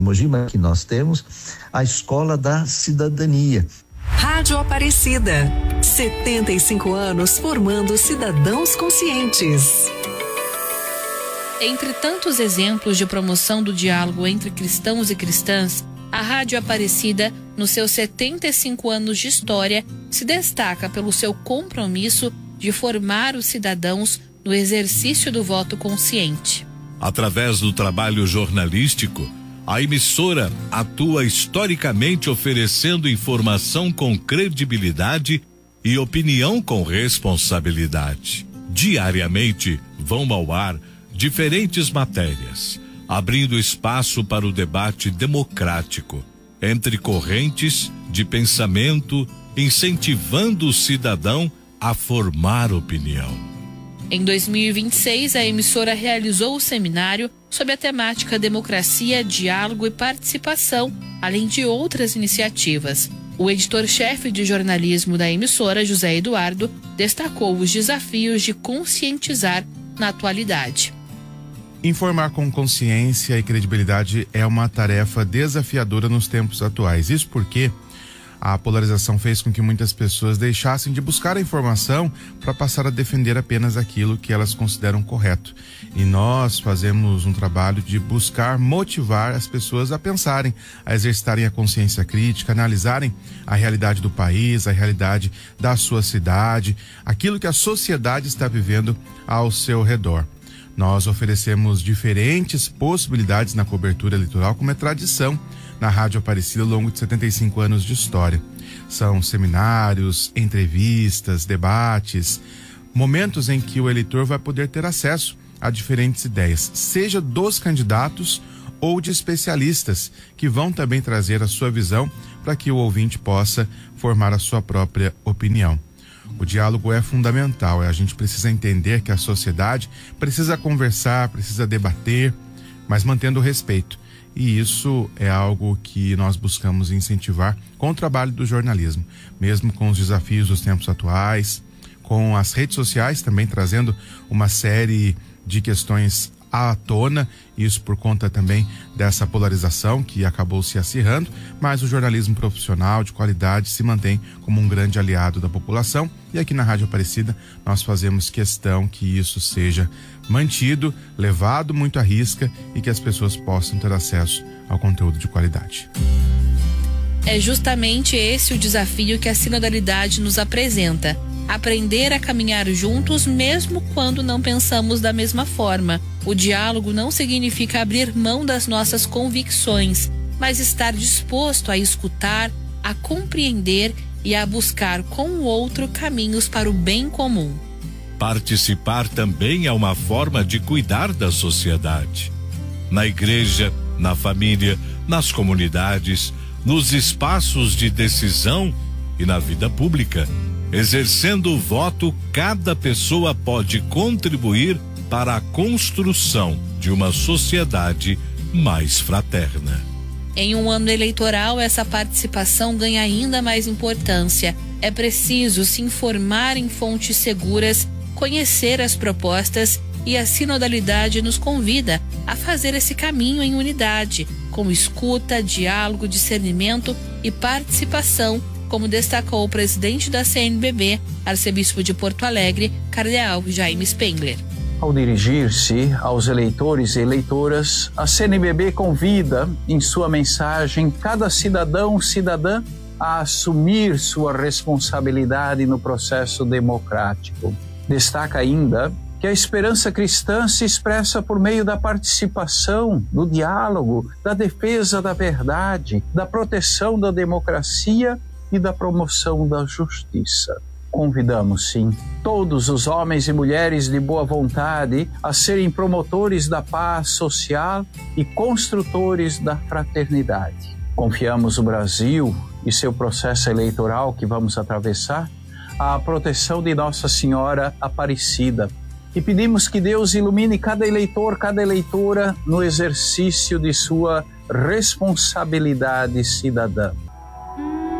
Mogi, que nós temos a Escola da Cidadania. Rádio Aparecida, 75 anos formando cidadãos conscientes. Entre tantos exemplos de promoção do diálogo entre cristãos e cristãs, a Rádio Aparecida, nos seus 75 anos de história, se destaca pelo seu compromisso de formar os cidadãos no exercício do voto consciente. Através do trabalho jornalístico, a emissora atua historicamente oferecendo informação com credibilidade e opinião com responsabilidade. Diariamente vão ao ar diferentes matérias, abrindo espaço para o debate democrático entre correntes de pensamento, incentivando o cidadão a formar opinião. Em 2026, a emissora realizou o seminário sobre a temática Democracia, Diálogo e Participação, além de outras iniciativas. O editor-chefe de jornalismo da emissora, José Eduardo, destacou os desafios de conscientizar na atualidade. Informar com consciência e credibilidade é uma tarefa desafiadora nos tempos atuais. Isso porque a polarização fez com que muitas pessoas deixassem de buscar a informação para passar a defender apenas aquilo que elas consideram correto. E nós fazemos um trabalho de buscar motivar as pessoas a pensarem, a exercitarem a consciência crítica, analisarem a realidade do país, a realidade da sua cidade, aquilo que a sociedade está vivendo ao seu redor. Nós oferecemos diferentes possibilidades na cobertura eleitoral, como é tradição na Rádio Aparecida ao longo de 75 anos de história. São seminários, entrevistas, debates, momentos em que o eleitor vai poder ter acesso a diferentes ideias, seja dos candidatos ou de especialistas, que vão também trazer a sua visão para que o ouvinte possa formar a sua própria opinião. O diálogo é fundamental, a gente precisa entender que a sociedade precisa conversar, precisa debater, mas mantendo o respeito. E isso é algo que nós buscamos incentivar com o trabalho do jornalismo, mesmo com os desafios dos tempos atuais, com as redes sociais também trazendo uma série de questões à tona, isso por conta também dessa polarização que acabou se acirrando, mas o jornalismo profissional de qualidade se mantém como um grande aliado da população, e aqui na Rádio Aparecida nós fazemos questão que isso seja mantido, levado muito à risca e que as pessoas possam ter acesso ao conteúdo de qualidade. É justamente esse o desafio que a sinodalidade nos apresenta: aprender a caminhar juntos mesmo quando não pensamos da mesma forma. O diálogo não significa abrir mão das nossas convicções, mas estar disposto a escutar, a compreender e a buscar com o outro caminhos para o bem comum. Participar também é uma forma de cuidar da sociedade. Na igreja, na família, nas comunidades, nos espaços de decisão e na vida pública. Exercendo o voto, cada pessoa pode contribuir para a construção de uma sociedade mais fraterna. Em um ano eleitoral, essa participação ganha ainda mais importância. É preciso se informar em fontes seguras, conhecer as propostas, e a sinodalidade nos convida a fazer esse caminho em unidade, com escuta, diálogo, discernimento e participação, como destacou o presidente da CNBB, arcebispo de Porto Alegre, cardeal Jaime Spengler. Ao dirigir-se aos eleitores e eleitoras, a CNBB convida, em sua mensagem, cada cidadão, cidadã, a assumir sua responsabilidade no processo democrático. Destaca ainda que a esperança cristã se expressa por meio da participação, do diálogo, da defesa da verdade, da proteção da democracia e da promoção da justiça. Convidamos, sim, todos os homens e mulheres de boa vontade a serem promotores da paz social e construtores da fraternidade. Confiamos o Brasil e seu processo eleitoral que vamos atravessar à proteção de Nossa Senhora Aparecida e pedimos que Deus ilumine cada eleitor, cada eleitora no exercício de sua responsabilidade cidadã.